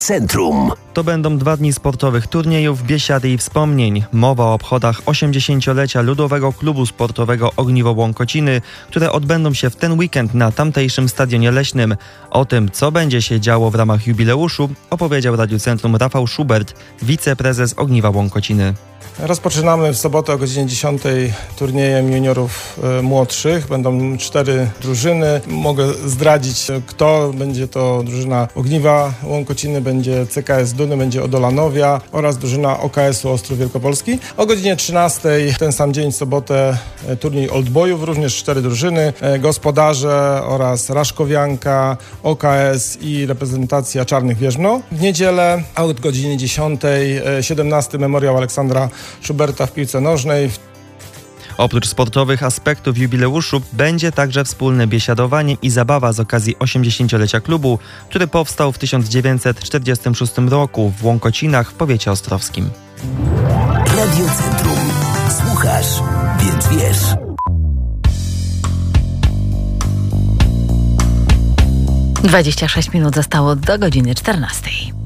Centrum. To będą 2 dni sportowych turniejów, biesiady i wspomnień. Mowa o obchodach 80-lecia Ludowego Klubu Sportowego Ogniwo Łąkociny, które odbędą się w ten weekend na tamtejszym Stadionie Leśnym. O tym, co będzie się działo w ramach jubileuszu, opowiedział Radiu Centrum Rafał Schubert, wiceprezes Ogniwa Łąkociny. Rozpoczynamy w sobotę o godzinie 10 turniejem juniorów młodszych. Będą 4 drużyny. Mogę zdradzić, kto. Będzie to drużyna Ogniwa Łąkociny, będzie CKS Duny, będzie Odolanowia oraz drużyna OKS-u Ostrów Wielkopolski. O godzinie 13 ten sam dzień, w sobotę, turniej Oldboyów, również 4 drużyny. Gospodarze oraz Raszkowianka, OKS i reprezentacja Czarnych Wierzbno. W niedzielę o godzinie 10, 17 memoriał Aleksandra Schuberta w piłce nożnej. Oprócz sportowych aspektów jubileuszu będzie także wspólne biesiadowanie i zabawa z okazji 80-lecia klubu, który powstał w 1946 roku w Łąkocinach w powiecie ostrowskim. Radio Centrum. Słuchasz, więc wiesz. 26 minut zostało do godziny 14.